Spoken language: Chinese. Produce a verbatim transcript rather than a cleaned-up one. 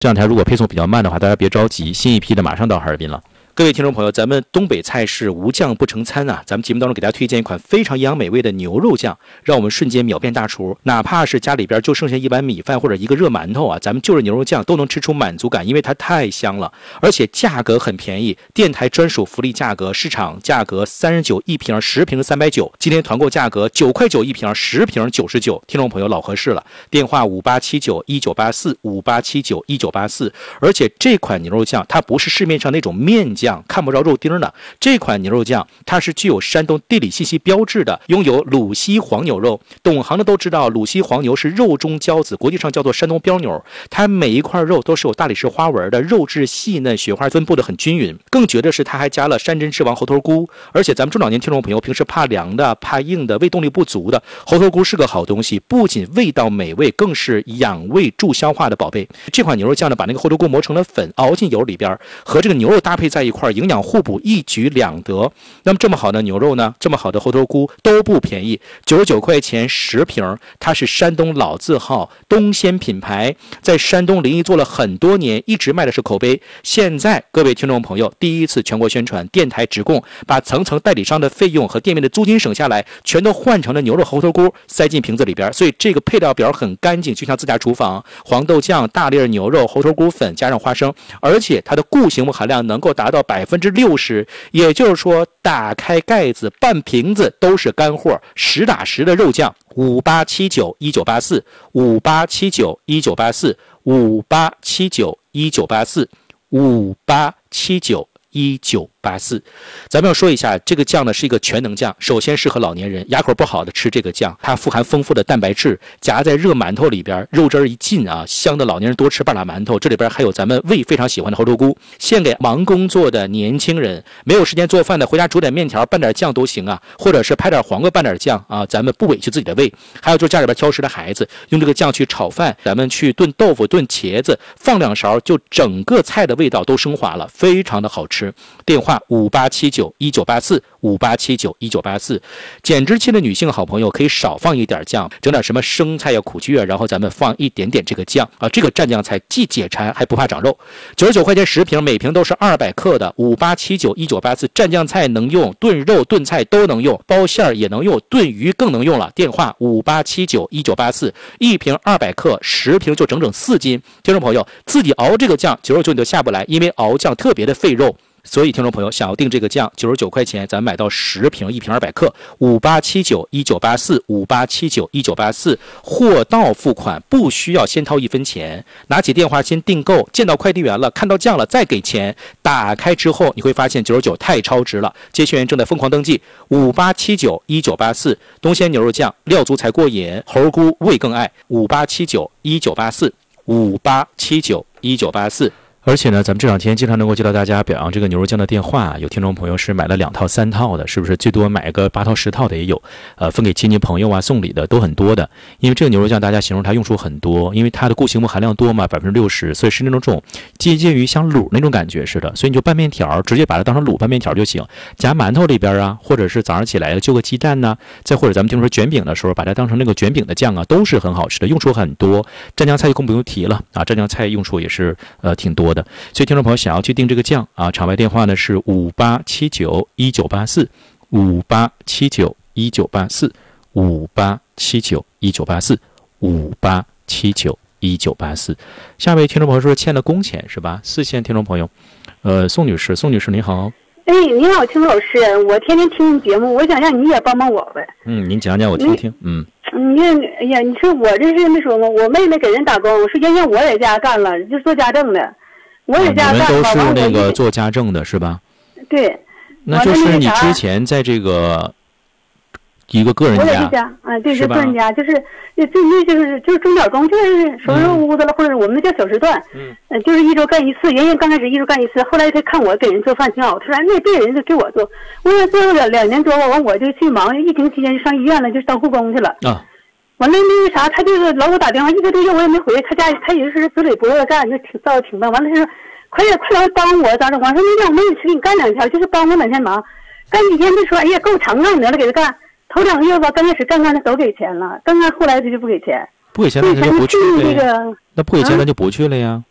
这两台如果配送比较慢的话，大家别着急，新一批的马上到哈尔滨了。各位听众朋友，咱们东北菜式无酱不成餐啊！咱们节目当中给大家推荐一款非常营养美味的牛肉酱，让我们瞬间秒变大厨。哪怕是家里边就剩下一碗米饭或者一个热馒头啊，咱们就着牛肉酱都能吃出满足感，因为它太香了，而且价格很便宜，电台专属福利价格，市场价格三十九一瓶，十瓶三百九，今天团购价格九块九一瓶，十瓶九十九，听众朋友老合适了。电话五八七九一九八四五八七九一九八四，而且这款牛肉酱它不是市面上那种面酱。看不着肉丁的这款牛肉酱，它是具有山东地理信息标志的，拥有鲁西黄牛肉。懂行的都知道，鲁西黄牛是肉中骄子，国际上叫做山东标牛。它每一块肉都是有大理石花纹的，肉质细嫩，雪花分布的很均匀。更绝的是，它还加了山珍之王猴头菇。而且咱们中老年听众朋友平时怕凉的、怕硬的、胃动力不足的，猴头菇是个好东西，不仅味道美味，更是养胃助消化的宝贝。这款牛肉酱呢，把那个猴头菇磨成了粉，熬进油里边，和这个牛肉搭配在一块，营养互补，一举两得。那么这么好的牛肉呢，这么好的猴头菇都不便宜，九十九块钱十瓶。它是山东老字号东鲜品牌，在山东临沂做了很多年，一直卖的是口碑。现在各位听众朋友第一次全国宣传，电台直供，把层层代理商的费用和店面的租金省下来，全都换成了牛肉猴头菇塞进瓶子里边，所以这个配料表很干净，就像自家厨房。黄豆酱、大粒牛肉、猴头菇粉加上花生，而且它的固形物含量能够达到百分之六十，也就是说打开盖子半瓶子都是干货，实打实的肉酱。五八七九一九八四五八七九一九八四五八七九一九八四五八七九一九八四。咱们要说一下，这个酱呢是一个全能酱，首先适合老年人，牙口不好的吃这个酱，它富含丰富的蛋白质，夹在热馒头里边，肉汁一进啊，香的老年人多吃半拉馒头。这里边还有咱们胃非常喜欢的猴头菇，献给忙工作的年轻人，没有时间做饭的，回家煮点面条拌点酱都行啊，或者是拍点黄瓜拌点酱啊，咱们不委屈自己的胃。还有就是家里边挑食的孩子，用这个酱去炒饭，咱们去炖豆腐、炖茄子，放两勺，就整个菜的味道都升华了，非常的好吃。电话五八七九一九八四五八七九一九八四。减脂期的女性好朋友可以少放一点酱，整点什么生菜呀、苦苣啊，然后咱们放一点点这个酱啊，这个蘸酱菜既解馋还不怕长肉。九十九块钱十瓶，每瓶都是二百克的。五八七九一九八四，蘸酱菜能用，炖肉炖菜都能用，包馅儿也能用，炖鱼更能用了。电话五八七九一九八四，一瓶二百克，十瓶就整整四斤。听众朋友自己熬这个酱，九十九你都下不来，因为熬酱特别的费肉。所以听众朋友想要订这个酱，九十九块钱，咱买到十瓶，一瓶二百克。五八七九一九八四五八七九一九八四，货到付款，不需要先掏一分钱，拿起电话先订购，见到快递员了，看到酱了再给钱。打开之后你会发现九十九太超值了，接线员正在疯狂登记。五八七九一九八四，东鲜牛肉酱，料足才过瘾，猴菇味更爱。五八七九一九八四五八七九一九八四。而且呢，咱们这两天经常能够接到大家表扬这个牛肉酱的电话，有听众朋友是买了两套三套的，是不是最多买个八套十套的也有，呃，分给亲戚朋友啊，送礼的都很多的。因为这个牛肉酱大家形容它用处很多，因为它的固形物含量多嘛，百分之六十，所以是那种接近于像卤那种感觉似的，所以你就拌面条，直接把它当成卤拌面条就行，夹馒头里边啊，或者是早上起来就个鸡蛋呢、啊，再或者咱们听说卷饼的时候，把它当成那个卷饼的酱啊，都是很好吃的，用处很多。蘸酱菜就更不用提了啊，蘸酱菜用处也是呃挺多的。所以听众朋友想要去订这个酱啊，场外电话呢是五八七九一九八四五八七九一九八四五八七九一九八四五八七九一九八四。下位听众朋友说欠了工钱是吧？四线听众朋友，呃，宋女士，宋女士您好。 哎，你好，青老师，我天天听你节目，我想让你也帮帮我呗。 嗯，您讲讲我听听。嗯。 你看，哎呀，你说我这是那什么，我妹妹给人打工，我说原先我在家干了，就做家政的。我在家干、 啊、你们都是那个做家政的是吧？ 对。 那就是你之前在这个一个个人家。 我在这家啊，对，是个人家，就是这那就是就是钟点工，就是收拾屋子了，嗯、或者我们那叫小时段，嗯，呃，就是一周干一次。原先刚开始一周干一次，后来他看我给人做饭挺好，他说那别人就给我做，我也做了两两年多吧，完我就去忙，疫情期间就上医院了，就当护工去了。啊。完了那个啥，他这个老给我打电话，一个多月我也没回，他家他也是嘴里不乐干，就挺造的挺办。完了他说快点快来帮我咋整？我说那让我妹妹去给你干两天，就是帮我两天忙，干几天就说哎呀够长啊，你了给他干。头两个月吧，刚开始干干他都给钱了，刚刚后来他就不给钱， 不给钱那就不去了呀。 这个、 那不给钱那就不去了呀。